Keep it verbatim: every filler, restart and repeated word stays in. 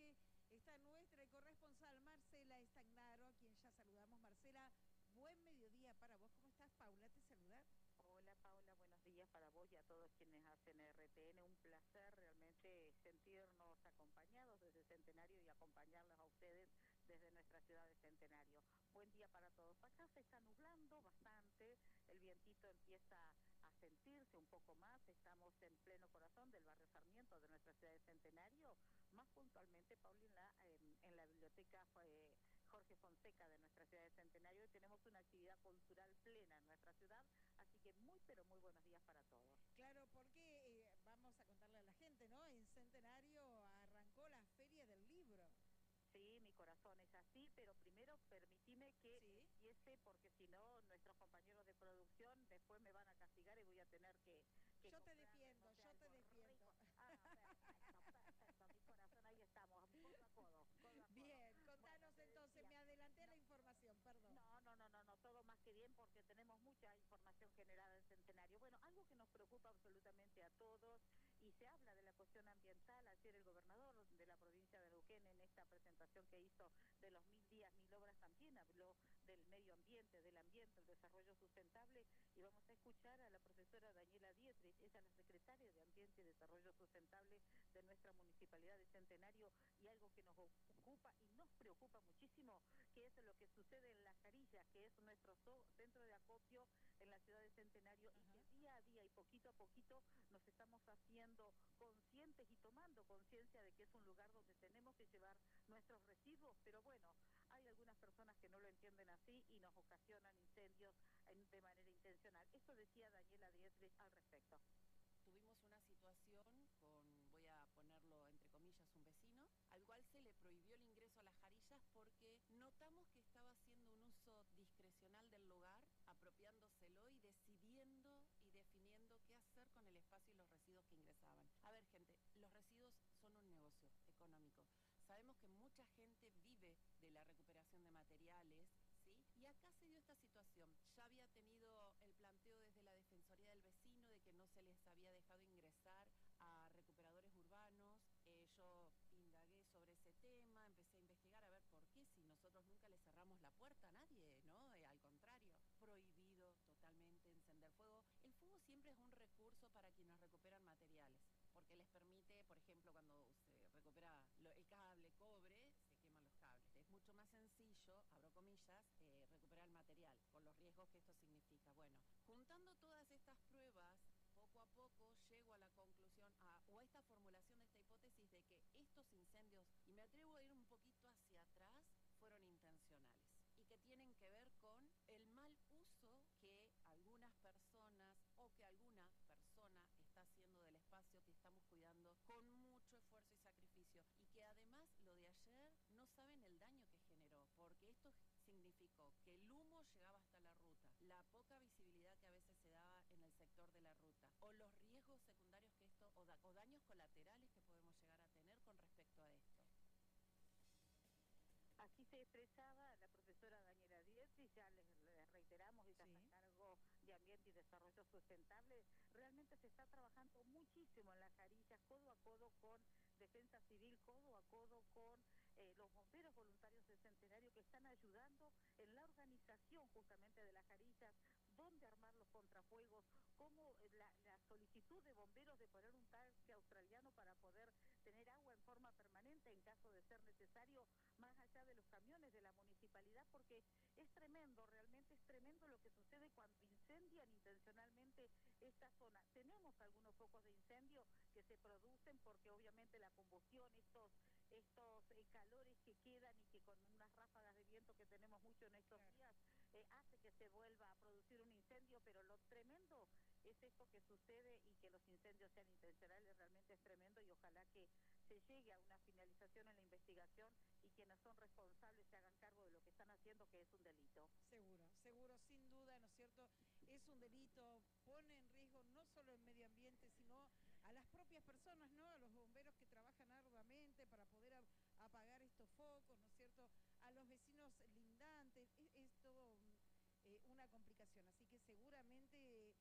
Norte está nuestra corresponsal Marcela Estagnaro, a quien ya saludamos. Marcela, buen mediodía para vos. ¿Cómo estás? Paula te saluda. Hola Paula, buenos días para vos y a todos quienes hacen R T N. Un placer realmente sentirnos acompañados desde Centenario y acompañarlos a ustedes desde nuestra ciudad de Centenario. Buen día para todos. Acá se está nublando bastante, el vientito empieza a sentirse un poco más. Estamos en pleno corazón del barrio Sarmiento de nuestra ciudad de Centenario, más puntualmente, Paula, en, en la biblioteca eh, Jorge Fonseca de nuestra ciudad de Centenario, y tenemos una actividad cultural plena en nuestra ciudad, así que muy pero muy buenos días para todos. Claro, porque eh, vamos a contarle a la gente, ¿no? En Centenario arrancó la Feria del Libro. Sí, mi corazón es así, pero primero permitime que Sí. empiece, porque si no, nuestros compañeros de producción después me van a castigar y voy a tener que, que Yo te comprar, defiendo, no sé, yo te algo defiendo. rico. Ah, perfecto, perfecto, mi corazón, ahí estamos, codo a codo, codo a codo. Bien, Bueno, contanos te entonces, decía, me adelanté a no, la información, perdón. No, no, no, no, no, todo más que bien, porque tenemos mucha información generada en Centenario. Bueno, algo que nos preocupa absolutamente a todos, y se habla de la cuestión ambiental. Ayer el gobernador de la provincia de Neuquén, en esta presentación que hizo de los mil días, mil obras, también habló del medio ambiente, del ambiente, el desarrollo sustentable, y vamos a escuchar a la profesora Daniela Dietrich, ella es la secretaria de Ambiente y Desarrollo Sustentable de nuestra municipalidad de Centenario, y algo que nos ocupa y nos preocupa muchísimo, que es lo que sucede en La Jarilla, que es nuestro centro de acopio en la ciudad de Centenario. Ajá. Y que día a día y poquito a poquito nos estamos haciendo conscientes y tomando conciencia de que es un lugar donde tenemos que llevar nuestros residuos, pero bueno, hay algunas personas que no lo entienden así y nos ocasionan incendios de manera intencional. Esto decía Daniela Dietrich al respecto. Tuvimos una situación con, voy a ponerlo entre comillas, un vecino, al cual se le prohibió el ingreso a las Jarillas porque notamos que estaba haciendo un uso discrecional del lugar, apropiándoselo y decidiendo y definiendo qué hacer con el espacio y los residuos que ingresaban. A ver, gente, los residuos son un negocio económico. Sabemos que mucha gente vive de la recuperación de materiales, ¿sí? Y acá se dio esta situación. Ya había tenido el planteo desde la Defensoría del Vecino de que no se les había dejado ingresar a recuperadores urbanos. Eh, yo indagué sobre ese tema, empecé a investigar a ver por qué, si nosotros nunca le cerramos la puerta a nadie, ¿no? Eh, al contrario, prohibido totalmente encender fuego. El fuego siempre es un recurso para quienes recuperan materiales, porque les permite, por ejemplo, cuando se recupera lo, el cable, cobre, se queman los cables. Es mucho más sencillo, abro comillas, eh, recuperar el material, con los riesgos que esto significa. Bueno, juntando todas estas pruebas, poco a poco llego a la conclusión, a, o a esta formulación de esta hipótesis de que estos incendios, y me atrevo a ir un poquito hacia atrás, fueron intencionales y que tienen que ver con el mal uso que algunas personas o que alguna persona está haciendo del espacio que estamos cuidando con mucho esfuerzo y sacrificio, y que además lo de ayer no saben el daño que generó, porque esto significó que el humo llegaba hasta la ruta, la poca visibilidad que a veces se daba en el sector de la ruta, o los riesgos secundarios que esto, o, da, o daños colaterales que podemos llegar a tener con respecto a esto. Así se expresaba la profesora Daniela Dietrich, ya les, les reiteramos, ella sí. Está a cargo de Ambiente y Desarrollo Sustentable. Realmente se está trabajando muchísimo en Las Jarillas, codo a codo con Defensa Civil, codo a codo con eh, los bomberos voluntarios del Centenario, que están ayudando en la organización justamente de Las Jarillas, dónde armar los contrafuegos, cómo la, la solicitud de bomberos de poner un tanque australiano para poder tener agua en forma permanente en caso de ser necesario, más allá de los camiones de la municipalidad, porque es tremendo, realmente es tremendo lo que sucede cuando incendian intencionalmente esta zona. Tenemos algunos focos de incendio que se producen porque obviamente la combustión, estos estos eh, calores que quedan y que con unas ráfagas de viento que tenemos mucho en estos claro. días, eh, hace que se vuelva a producir un incendio, pero lo tremendo es esto que sucede, y que los incendios sean intencionales, realmente es tremendo, y ojalá que se llegue a una finalización en la investigación y quienes son responsables se hagan cargo de lo que están haciendo, que es un delito. Seguro, seguro, sin duda, ¿no es cierto? Es un delito, pone en riesgo no solo el medio ambiente, sino a las propias personas, ¿no? A los bomberos que trabajan arduamente para poder apagar estos focos, ¿no es cierto? A los vecinos lindantes, es, es todo eh, una complicación, así que seguramente